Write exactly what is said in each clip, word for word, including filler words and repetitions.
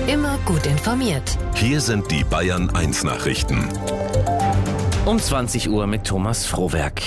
Immer gut informiert. Hier sind die Bayern eins Nachrichten. Um zwanzig Uhr mit Thomas Frohwerk.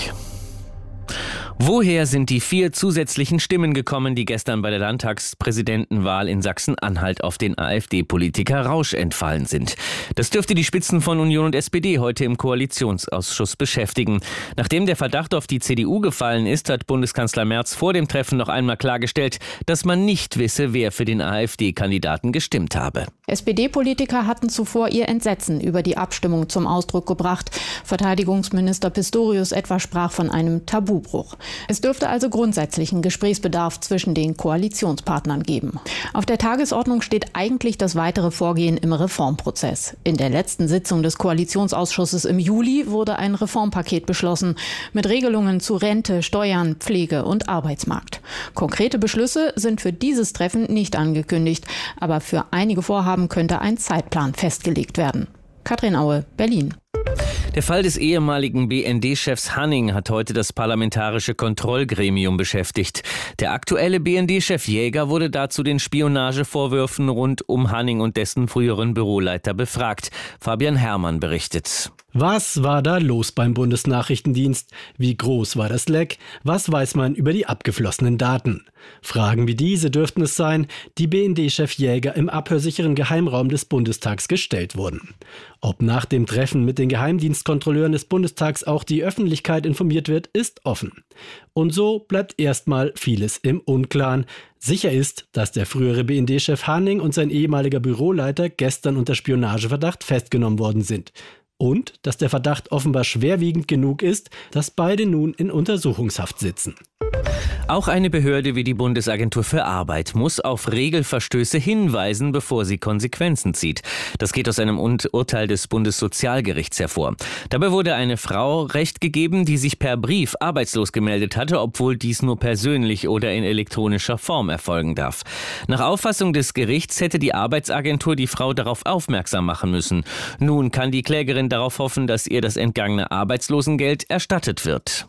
Woher sind die vier zusätzlichen Stimmen gekommen, die gestern bei der Landtagspräsidentenwahl in Sachsen-Anhalt auf den AfD-Politiker Rausch entfallen sind? Das dürfte die Spitzen von Union und S P D heute im Koalitionsausschuss beschäftigen. Nachdem der Verdacht auf die C D U gefallen ist, hat Bundeskanzler Merz vor dem Treffen noch einmal klargestellt, dass man nicht wisse, wer für den AfD-Kandidaten gestimmt habe. S P D-Politiker hatten zuvor ihr Entsetzen über die Abstimmung zum Ausdruck gebracht. Verteidigungsminister Pistorius etwa sprach von einem Tabubruch. Es dürfte also grundsätzlichen Gesprächsbedarf zwischen den Koalitionspartnern geben. Auf der Tagesordnung steht eigentlich das weitere Vorgehen im Reformprozess. In der letzten Sitzung des Koalitionsausschusses im Juli wurde ein Reformpaket beschlossen mit Regelungen zu Rente, Steuern, Pflege und Arbeitsmarkt. Konkrete Beschlüsse sind für dieses Treffen nicht angekündigt, aber für einige Vorhaben könnte ein Zeitplan festgelegt werden. Katrin Aue, Berlin. Der Fall des ehemaligen B N D-Chefs Hanning hat heute das Parlamentarische Kontrollgremium beschäftigt. Der aktuelle B N D-Chef Jäger wurde dazu den Spionagevorwürfen rund um Hanning und dessen früheren Büroleiter befragt. Fabian Herrmann berichtet. Was war da los beim Bundesnachrichtendienst? Wie groß war das Leck? Was weiß man über die abgeflossenen Daten? Fragen wie diese dürften es sein, die B N D-Chef Jäger im abhörsicheren Geheimraum des Bundestags gestellt wurden. Ob nach dem Treffen mit den Geheimdienstkontrolleuren des Bundestags auch die Öffentlichkeit informiert wird, ist offen. Und so bleibt erstmal vieles im Unklaren. Sicher ist, dass der frühere B N D-Chef Hanning und sein ehemaliger Büroleiter gestern unter Spionageverdacht festgenommen worden sind. Und dass der Verdacht offenbar schwerwiegend genug ist, dass beide nun in Untersuchungshaft sitzen. Auch eine Behörde wie die Bundesagentur für Arbeit muss auf Regelverstöße hinweisen, bevor sie Konsequenzen zieht. Das geht aus einem Urteil des Bundessozialgerichts hervor. Dabei wurde eine Frau Recht gegeben, die sich per Brief arbeitslos gemeldet hatte, obwohl dies nur persönlich oder in elektronischer Form erfolgen darf. Nach Auffassung des Gerichts hätte die Arbeitsagentur die Frau darauf aufmerksam machen müssen. Nun kann die Klägerin darauf hoffen, dass ihr das entgangene Arbeitslosengeld erstattet wird.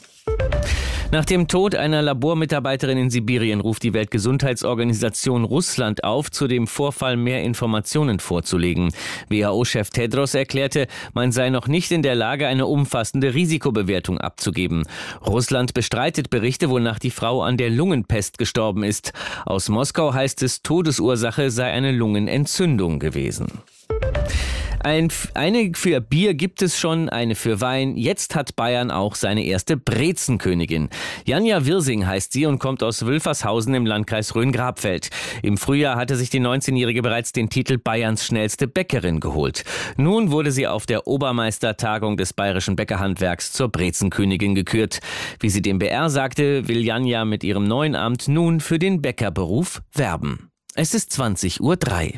Nach dem Tod einer Labormitarbeiterin in Sibirien ruft die Weltgesundheitsorganisation Russland auf, zu dem Vorfall mehr Informationen vorzulegen. W H O-Chef Tedros erklärte, man sei noch nicht in der Lage, eine umfassende Risikobewertung abzugeben. Russland bestreitet Berichte, wonach die Frau an der Lungenpest gestorben ist. Aus Moskau heißt es, Todesursache sei eine Lungenentzündung gewesen. Ein, eine für Bier gibt es schon, eine für Wein. Jetzt hat Bayern auch seine erste Brezenkönigin. Janja Wirsing heißt sie und kommt aus Wülfershausen im Landkreis Rhön-Grabfeld. Im Frühjahr hatte sich die neunzehnjährige bereits den Titel Bayerns schnellste Bäckerin geholt. Nun wurde sie auf der Obermeistertagung des bayerischen Bäckerhandwerks zur Brezenkönigin gekürt. Wie sie dem B R sagte, will Janja mit ihrem neuen Amt nun für den Bäckerberuf werben. Es ist zwanzig Uhr drei.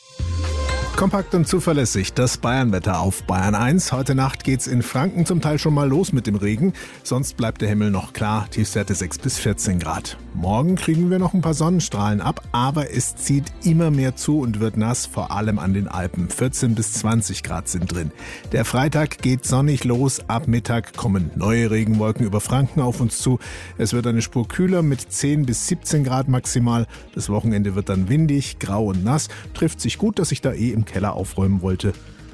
Kompakt und zuverlässig, das Bayernwetter auf Bayern eins. Heute Nacht geht's in Franken zum Teil schon mal los mit dem Regen. Sonst bleibt der Himmel noch klar, Tiefstwerte sechs bis vierzehn Grad. Morgen kriegen wir noch ein paar Sonnenstrahlen ab, aber es zieht immer mehr zu und wird nass, vor allem an den Alpen. vierzehn bis zwanzig Grad sind drin. Der Freitag geht sonnig los, ab Mittag kommen neue Regenwolken über Franken auf uns zu. Es wird eine Spur kühler mit zehn bis siebzehn Grad maximal. Das Wochenende wird dann windig, grau und nass. Trifft sich gut, dass ich da eh im Keller aufräumen wollte.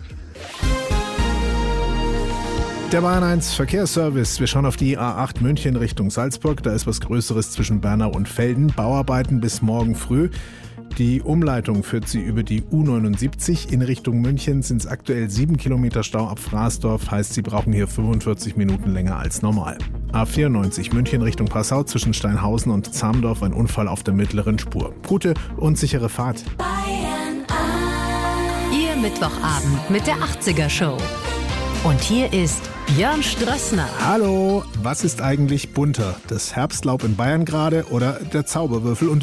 Der Bayern eins Verkehrsservice. Wir schauen auf die A acht München Richtung Salzburg. Da ist was Größeres zwischen Bernau und Velden. Bauarbeiten bis morgen früh. Die Umleitung führt sie über die U neunundsiebzig. In Richtung München sind es aktuell sieben Kilometer Stau ab Fraßdorf. Heißt, sie brauchen hier fünfundvierzig Minuten länger als normal. A vierundneunzig München Richtung Passau zwischen Steinhausen und Zamdorf. Ein Unfall auf der mittleren Spur. Gute und sichere Fahrt. Ihr Mittwochabend mit der achtziger Show. Und hier ist Björn Strössner. Hallo, was ist eigentlich bunter? Das Herbstlaub in Bayern gerade oder der Zauberwürfel? Und